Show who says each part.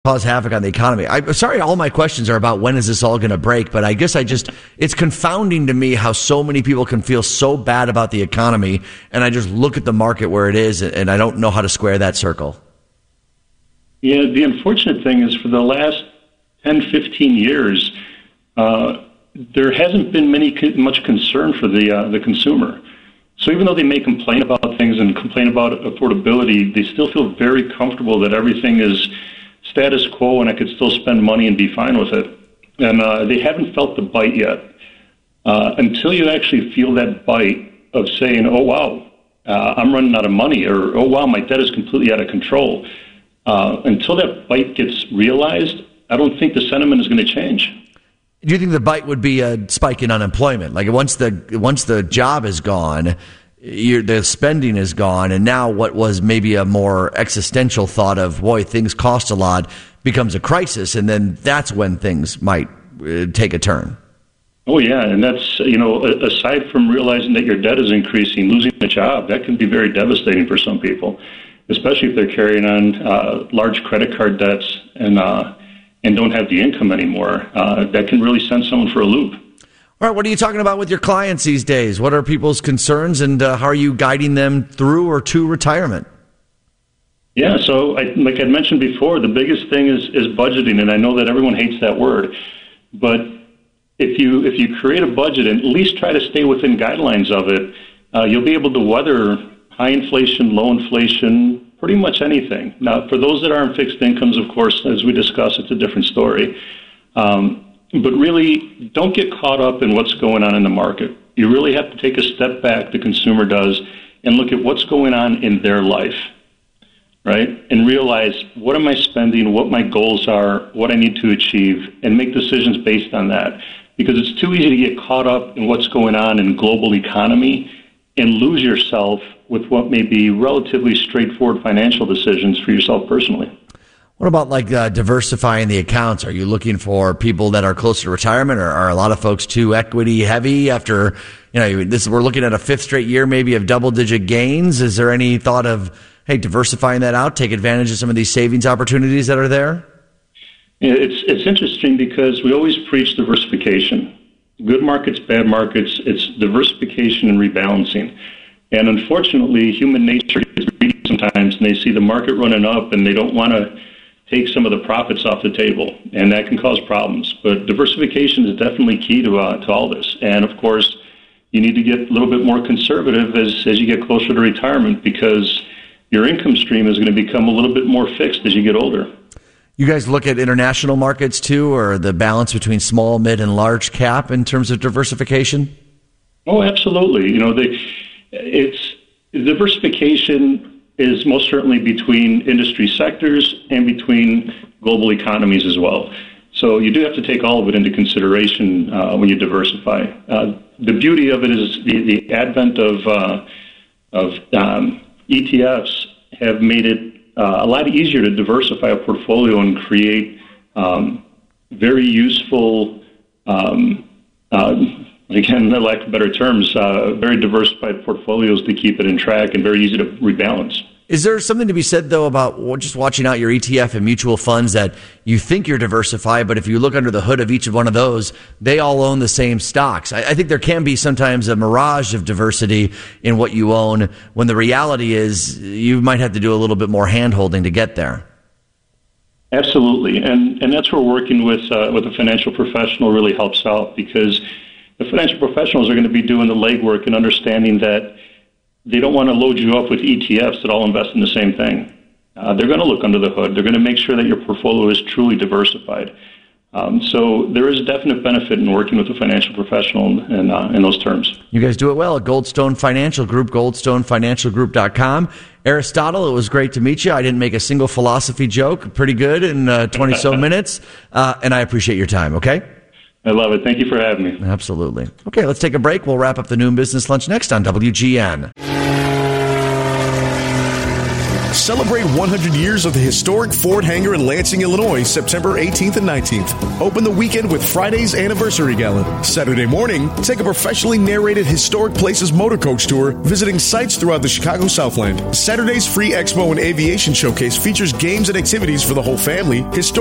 Speaker 1: cause havoc on the economy. I'm sorry, all my questions are about when is this all going to break, but I guess it's confounding to me how so many people can feel so bad about the economy, and I just look at the market where it is, and I don't know how to square that circle.
Speaker 2: Yeah, the unfortunate thing is for the last 10, 15 years, there hasn't been much concern for the consumer. So even though they may complain about things and complain about affordability, they still feel very comfortable that everything is status quo and I could still spend money and be fine with it. And they haven't felt the bite yet. Until you actually feel that bite of saying, oh, wow, I'm running out of money, or, oh, wow, my debt is completely out of control. Until that bite gets realized, I don't think the sentiment is going to change.
Speaker 1: Do you think the bite would be a spike in unemployment? Like once the job is gone, the spending is gone, and now what was maybe a more existential thought of, boy, things cost a lot, becomes a crisis, and then that's when things might take a turn.
Speaker 2: Oh, yeah, and that's, aside from realizing that your debt is increasing, losing a job, that can be very devastating for some people, especially if they're carrying on large credit card debts and don't have the income anymore. That can really send someone for a loop.
Speaker 1: All right, what are you talking about with your clients these days? What are people's concerns, and how are you guiding them through or to retirement?
Speaker 2: Yeah, so like I mentioned before, the biggest thing is budgeting, and I know that everyone hates that word, but if you create a budget and at least try to stay within guidelines of it, you'll be able to weather high inflation, low inflation, pretty much anything. Now, for those that are in fixed incomes, of course, as we discussed, it's a different story. But really, don't get caught up in what's going on in the market. You really have to take a step back, the consumer does, and look at what's going on in their life, right? And realize, what am I spending, what my goals are, what I need to achieve, and make decisions based on that. Because it's too easy to get caught up in what's going on in global economy and lose yourself with what may be relatively straightforward financial decisions for yourself personally.
Speaker 1: What about diversifying the accounts? Are you looking for people that are closer to retirement, or are a lot of folks too equity heavy after, we're looking at a fifth straight year maybe of double digit gains? Is there any thought of, hey, diversifying that out, take advantage of some of these savings opportunities that are there?
Speaker 2: Yeah, it's interesting because we always preach diversification. Good markets, bad markets, it's diversification and rebalancing. And unfortunately, human nature is greedy sometimes, and they see the market running up and they don't want to take some of the profits off the table, and that can cause problems. But diversification is definitely key to all this. And of course, you need to get a little bit more conservative as you get closer to retirement, because your income stream is going to become a little bit more fixed as you get older.
Speaker 1: You guys look at international markets too, or the balance between small, mid, and large cap in terms of diversification?
Speaker 2: Oh, absolutely. It's diversification is most certainly between industry sectors and between global economies as well. So you do have to take all of it into consideration when you diversify. The beauty of it is the advent of ETFs have made it a lot easier to diversify a portfolio and create very useful, again, lack of better terms, very diversified portfolios to keep it in track and very easy to rebalance.
Speaker 1: Is there something to be said, though, about just watching out your ETF and mutual funds that you think you're diversified, but if you look under the hood of each of one of those, they all own the same stocks? I think there can be sometimes a mirage of diversity in what you own, when the reality is you might have to do a little bit more hand-holding to get there.
Speaker 2: Absolutely, and that's where working with a financial professional really helps out, because the financial professionals are going to be doing the legwork and understanding that they don't want to load you up with ETFs that all invest in the same thing. They're going to look under the hood. They're going to make sure that your portfolio is truly diversified. So there is a definite benefit in working with a financial professional in those terms. You
Speaker 1: guys do it well at Goldstone Financial Group, goldstonefinancialgroup.com. Aristotle, it was great to meet you. I didn't make a single philosophy joke. Pretty good in 20-so minutes. And I appreciate your time, okay?
Speaker 2: I love it. Thank you for having me.
Speaker 1: Absolutely. Okay, let's take a break. We'll wrap up the Noon Business Lunch next on WGN.
Speaker 3: Celebrate 100 years of the historic Ford hangar in Lansing, Illinois, September 18th and 19th. Open the weekend with Friday's Anniversary Gala. Saturday morning, take a professionally narrated Historic Places motor coach tour, visiting sites throughout the Chicago Southland. Saturday's free Expo and Aviation Showcase features games and activities for the whole family,